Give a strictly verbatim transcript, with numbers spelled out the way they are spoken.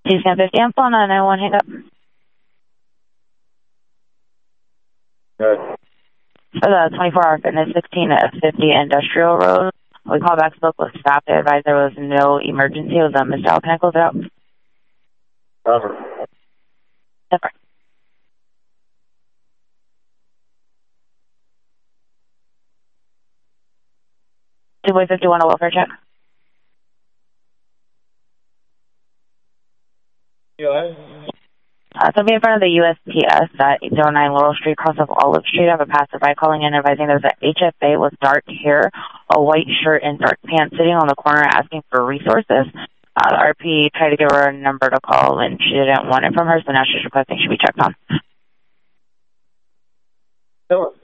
T scan fifty, I'm phone nine nine one, hang up. Good. For the twenty-four hour fitness, sixteen fifty Industrial Road. We called back, spoke with staff. They advised there was no emergency. It was a Mister Al. Can I close it out? Cover. Never. two way fifty-one, a welfare check. Yeah. Uh, so be in front of the U S P S at eight oh nine Laurel Street, cross of Olive Street. I have a passerby calling in advising there's an H F A with dark hair, a white shirt, and dark pants sitting on the corner asking for resources. Uh, the R P tried to give her a number to call, and she didn't want it from her, so now she's requesting she be checked on. Sure.